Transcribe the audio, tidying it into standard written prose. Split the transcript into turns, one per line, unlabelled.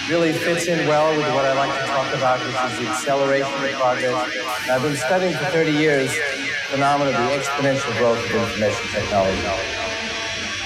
really fits in well with what I like to talk about, which is the acceleration of progress. And I've been studying for 30 years the phenomenon of the exponential growth of information technology.